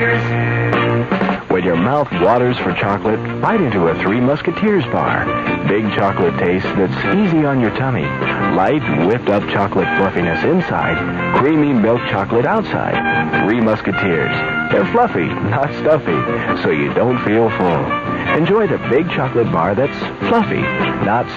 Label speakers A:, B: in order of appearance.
A: When your mouth waters for chocolate, bite into a Three Musketeers bar. Big chocolate taste that's easy on your tummy. Light, whipped-up chocolate fluffiness inside. Creamy milk chocolate outside. Three Musketeers. They're fluffy, not stuffy, so you don't feel full. Enjoy the big chocolate bar that's fluffy, not